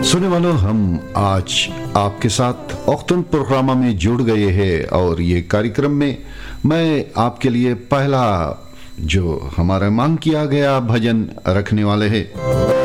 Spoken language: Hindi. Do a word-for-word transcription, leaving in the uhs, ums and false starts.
सुने वालों, हम आज आपके साथ औक्तन प्रोग्रामा में जुड़ गए हैं और ये कार्यक्रम में मैं आपके लिए पहला जो हमारा मांग किया गया भजन रखने वाले हैं।